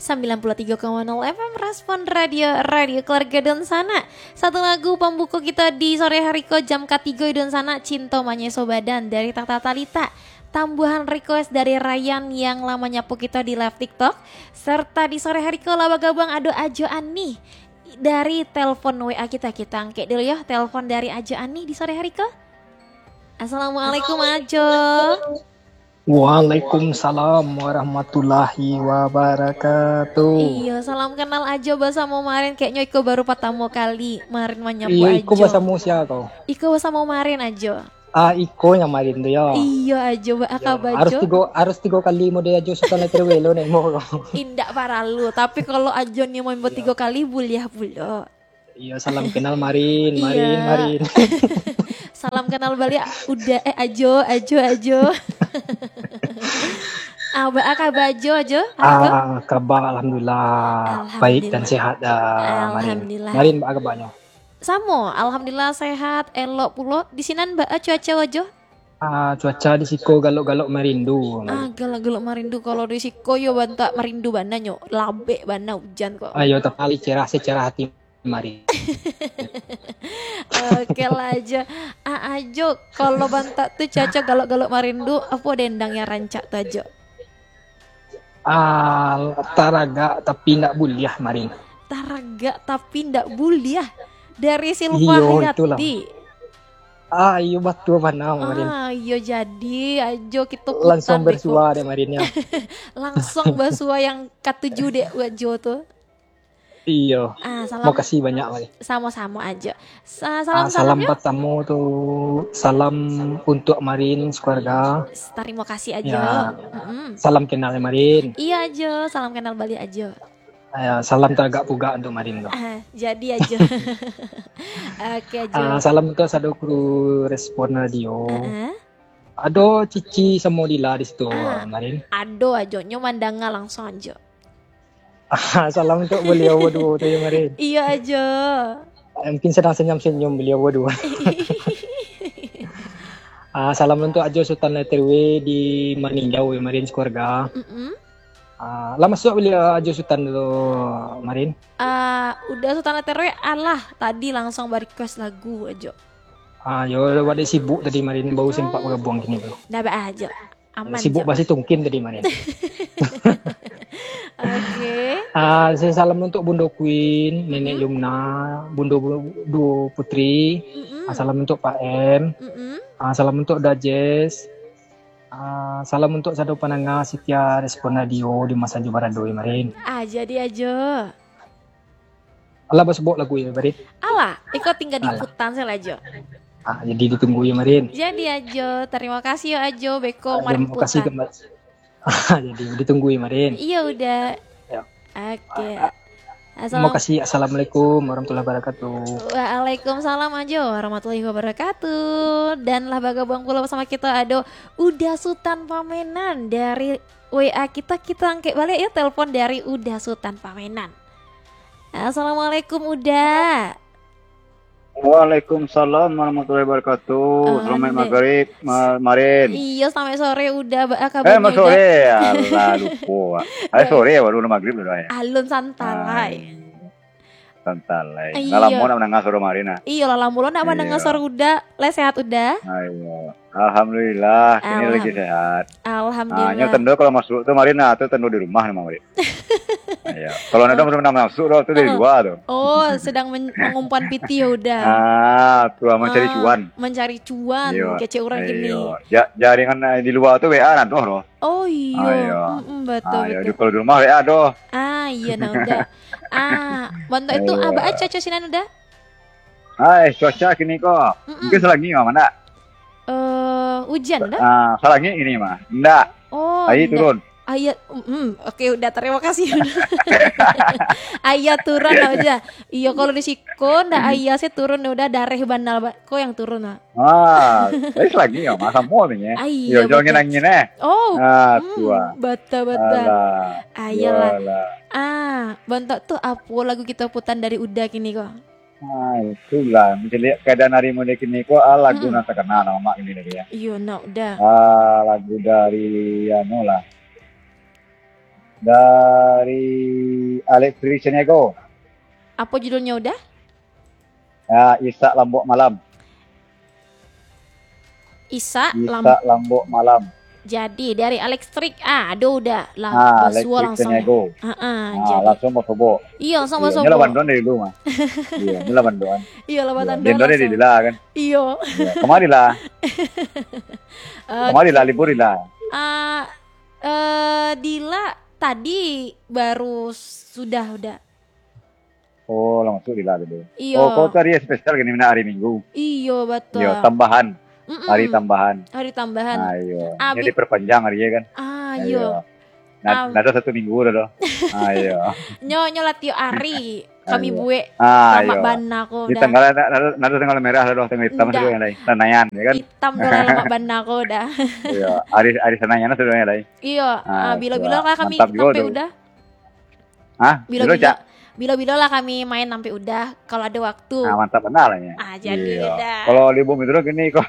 93,0 FM Respon Radio Keluarga Donsana. Satu lagu pembuka kita di sore hari ko jam ketiga Donsana, Cinta Manyeso Badan dari Tata Talita. Tambahan request dari Ryan yang lama nyapu kita di live TikTok. Serta di sore hari ko laba gabang ado Ajo Ani dari telepon WA kita angkat dulu ya telepon dari Ajo Ani di sore hari ko. Assalamualaikum Ajo. Waalaikumsalam warahmatullahi wabarakatuh. Iya, salam kenal Ajo bahasa mau marin kayaknya Iko baru pertama kali marin menyapu Ajo. Iya, Iko bahasa musia kau. Iko bahasa mau marin Ajo. Iko yang marin tuh ya. Iya Ajo, akab Ajo. Harus tiga kali mau dia Ajo setelah terwelo nih mau. Indak parah lu, tapi kalau Ajo nih mau buat 3 kali buliah bulo. Iya, salam kenal Marin. Salam kenal balik udah Ajo. Kabar Ajo. Kabar alhamdulillah baik dan sehat Alhamdulillah. Marin kabarnya. Samo, alhamdulillah sehat, elok pulo. Di sini Mbak cuaca Ajo? Cuaca di Siko galok-galok merindu. Galak-galak merindu kalau di Siko yo bantak merindu bana nyo, labe bana hujan kok. Ayo tapi cerah secara hati Marin. Oke lah Ajo. Ajo kalau bantak tuh cuaca galak-galak merindu apa dendangnya rancak tuh Ajo? Taraga tapi ndak buliah Marin. Taraga tapi ndak buliah dari Silva Hayati. Iya betul mana Marin. Iya jadi Ajo kita langsung bersua deh Marinnya. Langsung bersua yang ke-7 deh Ajo tuh. Iya. Mau kasih banyak Marin. Sama-sama aja. Salam buat tamu tuh. Salam untuk Marin keluarga. Terima kasih aja. Ya. Salam kenal Marin. Iya aja, salam kenal balik aja. Salam tagak puga untuk Marin tuh. Jadi aja. Oke aja. Salam untuk satu kru Respon Radio. Ado Cici sama Lila di situ Marin. Ado aja nyomandanga langsung aja. Salam untuk beliau berdua tuh ya Marin. Iya aja. Mungkin sedang senyum-senyum beliau berdua. Salam untuk Ajo Sultan Leterwe di Maninjau ya Marin keluarga. Lah masuk beliau Ajo Sultan dulu Marin. Udah Sultan Leterwe tadi langsung request lagu Ajo. Yo ada sibuk tadi Marin bau sempat bergabung gini bro. Dah aja. Aman. Sibuk pasti tungkin tadi Marin. Oke. Saya salam untuk Bunda Queen, Nenek Yumna, Bunda Putri. Salam untuk Pak M. Salam untuk Dajes. Salam untuk Sado Pananga Setia Respon Radio di Masa Jubaradoi Marin. Jadi aja. Allah sebut lagu ya Marin. Ikut tinggal di putan saya aja. Jadi ditunggu ya Marin. Jadi aja, terima kasih ya Ajo Beko Marin Terima kasih kembali. Jadi ditunggu ya Marin. Iya udah. Ya. Oke. Terima kasih. Assalamualaikum warahmatullahi wabarakatuh. Waalaikumsalam Ajo warahmatullahi wabarakatuh. Dan lah baga bang pula bersama kita ada Uda Sultan Pamenan dari WA kita angkat balik ya telepon dari Uda Sultan Pamenan. Assalamualaikum Uda. Waalaikumsalam warahmatullahi wabarakatuh. Selamat maghrib, Marin. Iya, sampai sore udah kabarnya. Mas sore, Allah lupa. Sore baru maghrib udah ya. Alun santai. Ngalamun nak mendengar suara Marina. Iya, lamun nak mendengar suara udah, sehat udah. Ayo. Alhamdulillah, ini lagi sehat. Alhamdulillah. Nyo tendo kalau masuk tuh Marina tuh tendo di rumah nih Marin. Iya. Kalau ada masuk tuh dari luar tuh. Oh, sedang mengumpan piti ya udah. Tuh mencari cuan. Mencari cuan, kece orang gini. Jaringan di luar tuh WA nanti loh. Oh iya. Betul. Kalau di rumah WA doh. Iya nah udah. Bantu itu abah aja sinan udah. Cuaca kini kok. Mungkin selagi mana? Hujan dah? Salahnya ini mah. Enggak. Air turun. Oke udah terima kasih. Ayah turun aja. Iya kalau di Siko ndak ayah sih turun udah dareh bandal kok yang turun lah. Tapi selagi ya masa mau nih. Iya jangan angin tua. Bata. Ayalah. Bentuk tuh apa lagu kita putan dari Uda kini kok. Itulah menjadi keadaan hari muda kini kok lagu nasa kenal nama ini lagi ya. Iya udah. Lagu dari lah. dari Alex Triceniego. Apa judulnya udah? Ya, Isak Lambok Malam. Isa Isak Lambok Malam. Jadi dari Alex Trik, aduh udah lah Alex basua langsung. Triceniego. Jadi Langsung mau sobo. iya langsung Iya, masuk. nyala bandoan dari dulu mah. Iya, nyala bandoan. Iya lewatan Iya, bandoan di Dila kan. Iya. Iya, kemari lah. Kemari lah, libur lah. Dila tadi baru udah. Oh, langsung Dila dulu. Iya. Oh, kau tadi spesial gini hari Minggu. Iya betul. Iya, tambahan. Hari tambahan. Hari tambahan. Ayo. Abi- Jadi perpanjang hari ya kan. Iya. Nada 1 minggu dah. Ayo. Nyo latio ari kami Ayo. bue Ayo. lama bana ko Di dah. tanggal tanggal merah dah, tanggal hitam Udah. sudah yang lain. Senayan ya kan. Hitam dola lama bana ko dah. Iya, hari Senayan sudah yang lain. Iya, bila-bila lah kami mantap juga sampai tuh. udah. Hah? Dulu, Cak? Bila-bila lah kami main sampai udah kalau ada waktu. Mantap benar lah ya. Jadi Iya. udah. Kalau libur itu gini kok.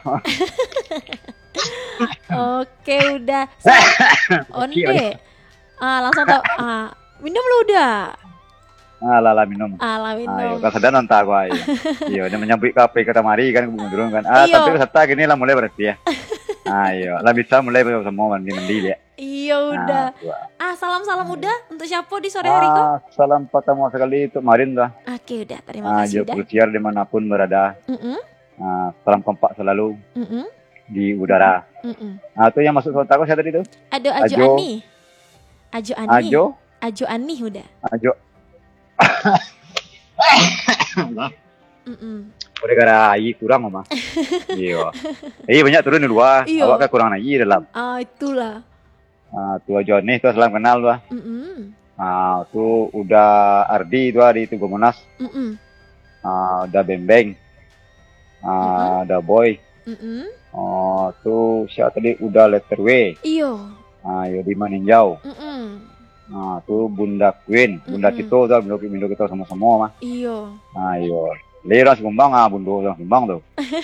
Oke, udah. Onde. Langsung tau. Minum lu udah. Lala minum. Minum. Ayo, kasada nonton aku ayo. Iya, dia menyambut kafe kata mari kan kemudian kan. Iya. Tapi serta gini lah mulai berarti ya. Ayo, lah bisa mulai semua mandi ya. Iya udah. Salam-salam udah untuk siapa di sore hari kok? Salam pertama sekali untuk Marin lah. Oke udah, terima kasih udah. Bersiar dimanapun berada. Salam kompak selalu di udara. Itu yang masuk kontak saya tadi itu. Ajo Ani. Ajo Ani udah. Ajo. Udah gara air kurang mama. Iya. Banyak turun di luar. Iya. Awak kan kurang air dalam. Itulah. Tuh Ajo nih tuh salam kenal tuh. Tuh udah Ardi itu Gomonas. Udah Bembeng. Udah Boy. Tuh siapa tadi udah Letter W. Iyo. Di Maninjau. Tuh Bunda Queen, Bunda Tito tuh, Bunda kita sama-sama mah. Iyo. Ayo. Lera Sumbang Bunda Sumbang tuh.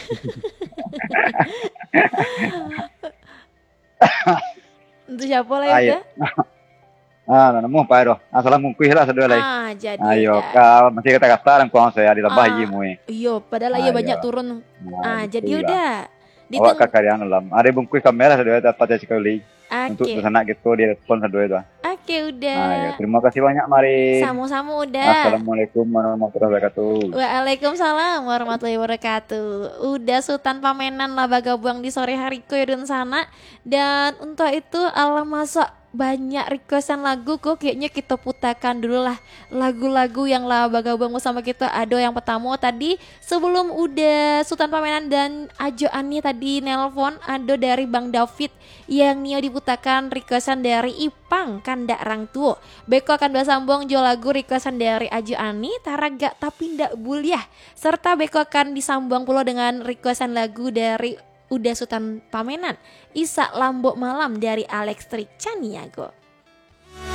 Untuk siapa lah ya? Nemu apa itu? Assalamualaikum lah sedua lagi. Jadi. Ayo, masih kata-kata dan kuang saya ditambah lagi mui. Iyo, padahal iya banyak turun. Jadi udah. Awak kakarian dalam. Ada bungkus kamera sedua dapat sekali. Untuk kesana gitu dia respon sedua itu. Oke udah. Ayo, terima kasih banyak Mari. Sama-sama udah. Assalamualaikum warahmatullahi wabarakatuh. Waalaikumsalam warahmatullahi wabarakatuh. Udah Sultan Pamenan lah bagabung di sore hari koyudun sana. Dan untuk itu masa banyak requestan lagu kok kayaknya kita putakan dulu lah lagu-lagu yang lah bagabung sama kita. Ada yang pertama tadi sebelum udah Sultan Pamenan dan Ajo Ani tadi nelpon, ada dari Bang David yang Nio diputakan requestan dari Ipang Kandak Rang Tuo. Beko akan sambung jo lagu requestan dari Ajo Ani Taraga tapi ndak buliah, serta Beko akan disambung pula dengan requestan lagu dari udah Sultan Pamenan Isak Lambok Malam dari Alex Trik Caniago.